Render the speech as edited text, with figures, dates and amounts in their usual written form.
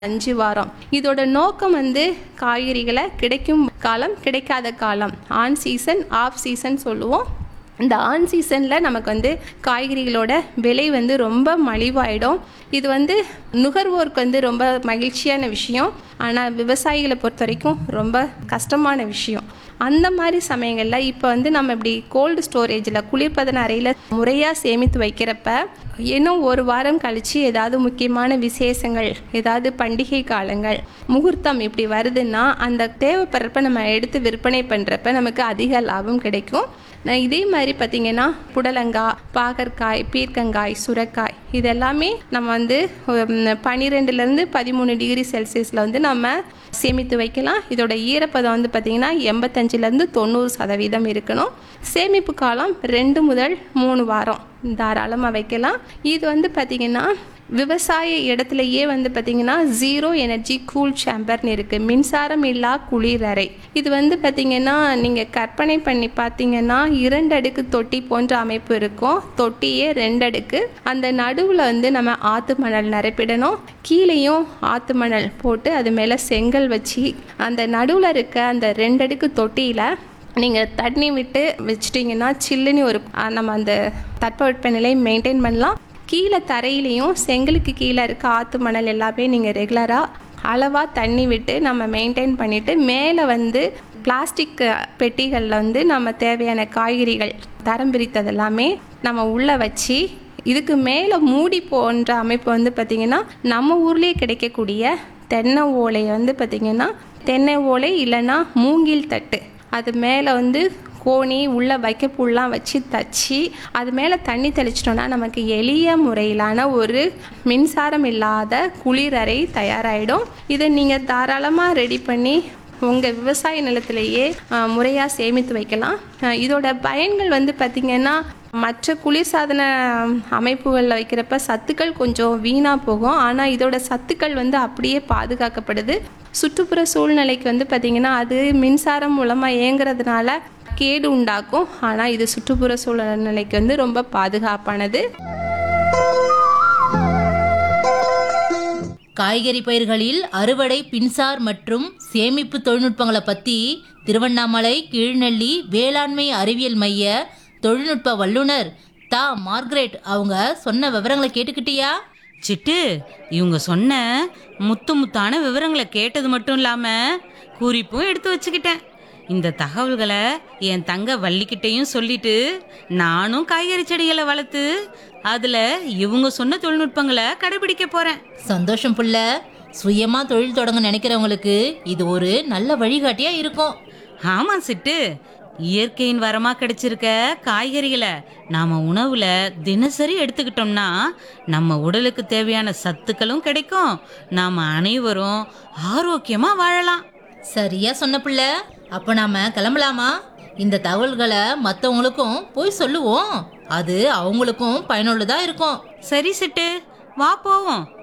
5 வாரம். இதோட நோக்கம் காய்கறிகளை கிடைக்கும் காலம், கிடைக்காத காலம், ஆன் சீசன், ஆஃப் சீசன் சொல்லுவோம். இந்த ஆன் சீசனில் நமக்கு காய்கறிகளோட விலை ரொம்ப மலிவாயிடும். இது நுகர்வோருக்கு ரொம்ப மகிழ்ச்சியான விஷயம். ஆனால் விவசாயிகளை பொறுத்த வரைக்கும் ரொம்ப கஷ்டமான விஷயம். அந்த மாதிரி சமயங்களில் இப்போ நம்ம இப்படி கோல்டு ஸ்டோரேஜில் குளிர்பதன அறையில் முறையாக சேமித்து வைக்கிறப்ப இன்னும் ஒரு வாரம் கழித்து ஏதாவது முக்கியமான விசேஷங்கள், ஏதாவது பண்டிகை காலங்கள், முகூர்த்தம் இப்படி வருதுன்னா அந்த தேவைப்படுறப்ப நம்ம எடுத்து விற்பனை பண்ணுறப்ப நமக்கு அதிக லாபம் கிடைக்கும். இதே மாதிரி பார்த்திங்கன்னா புடலங்காய், பாகற்காய், பீர்க்கங்காய், சுரைக்காய் இதெல்லாமே நம்ம 12லேருந்து 13 டிகிரி செல்சியஸில் நம்ம சேமித்து வைக்கலாம். இதோட ஈரப்பதம் பார்த்திங்கன்னா 85லேருந்து 90% இருக்கணும். சேமிப்பு காலம் 2 முதல் 3 வாரம் தாராளமாக வைக்கலாம். இது பார்த்திங்கன்னா விவசாய இடத்துலையே பார்த்திங்கன்னா 0 எனர்ஜி கூல் சேம்பர்னு இருக்குது, மின்சாரம் இல்லா குளிரறை. இது பார்த்திங்கன்னா நீங்கள் கற்பனை பண்ணி பார்த்தீங்கன்னா 2 அடுக்கு தொட்டி போன்ற அமைப்பு இருக்கும். தொட்டியே 2 அடுக்கு. அந்த நடுவில் நம்ம ஆற்று மணல் நிரப்பிடணும். கீழேயும் ஆற்று மணல் போட்டு அது மேலே செங்கல் வச்சு அந்த நடுவில் இருக்க அந்த 2 அடுக்கு தொட்டியில் நீங்கள் தண்ணி விட்டு வச்சிட்டிங்கன்னா சில்லுன்னு நம்ம அந்த தட்பவெப்பநிலை மெயின்டைன் பண்ணலாம். கீழே தரையிலையும் செங்கலுக்கு கீழே இருக்க ஆற்று மணல் எல்லாமே நீங்கள் ரெகுலராக அளவாக தண்ணி விட்டு நம்ம மெயின்டைன் பண்ணிவிட்டு மேலே பிளாஸ்டிக் பெட்டிகளில் நம்ம தேவையான காய்கறிகள் தரம் பிரித்ததெல்லாமே நம்ம உள்ளே வச்சு இதுக்கு மேலே மூடி போன்ற அமைப்பு பார்த்திங்கன்னா நம்ம ஊர்லேயே கிடைக்கக்கூடிய தென்னை ஓலை பார்த்திங்கன்னா தென்னை ஓலை இல்லைன்னா மூங்கில் தட்டு, அது மேலே கோணி உள்ள வைக்கப்புல்லாம் வச்சு தச்சு அது மேலே தண்ணி தெளிச்சிட்டோன்னா நமக்கு எளிய முறையிலான ஒரு மின்சாரம் இல்லாத குளிரறை தயாராகிடும். இதை நீங்கள் தாராளமாக ரெடி பண்ணி உங்கள் விவசாய நிலத்திலேயே முறையாக சேமித்து வைக்கலாம். இதோட பயன்கள் பார்த்திங்கன்னா மற்ற குளிர்சாதன அமைப்புகளில் வைக்கிறப்ப சத்துக்கள் கொஞ்சம் வீணாக போகும். ஆனால் இதோட சத்துக்கள் அப்படியே பாதுகாக்கப்படுது. சுற்றுப்புற சூழ்நிலைக்கு பார்த்திங்கன்னா அது மின்சாரம் மூலமாக இயங்குறதுனால கேடு உண்டாக்கும். ஆனால் இது சுற்றுப்புற சூழ்நிலைக்கு ரொம்ப பாதுகாப்பானது. காய்கறி பயிர்களில் அறுவடை, பின்சார் மற்றும் சேமிப்பு தொழில்நுட்பங்களை பற்றி திருவண்ணாமலை கீழ்நெல்லி வேளாண்மை அறிவியல் மைய தொழில்நுட்ப வல்லுநர் மார்கரெட் அவங்க சொன்ன விவரங்களை கேட்டுக்கிட்டியா? சிட்டு, இவங்க சொன்ன முத்தான விவரங்களை கேட்டது மட்டும் இல்லாமல் குறிப்பும் எடுத்து வச்சுக்கிட்டேன். இந்த தகவல்களை என் தங்க வள்ளிக்கிட்டையும் சொல்லிட்டு நானும் காய்கறி செடிகளை வளர்த்து அதில் இவங்க சொன்ன தொழில்நுட்பங்களை கடைபிடிக்க போகிறேன். சந்தோஷம் புள்ள. சுயமாக தொழில் தொடங்க நினைக்கிறவங்களுக்கு இது ஒரு நல்ல வழிகாட்டியாக இருக்கும். ஆமாம் சிட்டு, இயற்கையின் வரமாக கிடைச்சிருக்க காய்கறிகளை நாம் உணவில் தினசரி எடுத்துக்கிட்டோம்னா நம்ம உடலுக்கு தேவையான சத்துக்களும் கிடைக்கும், நாம் அனைவரும் ஆரோக்கியமாக வாழலாம். சரியா சொன்ன பிள்ளை. அப்போ நாம் கிளம்பலாமா? இந்த தகவல்களை மற்றவங்களுக்கும் போய் சொல்லுவோம். அது அவங்களுக்கும் பயனுள்ளதாக இருக்கும். சரி சிட்டு, வா போவோம்.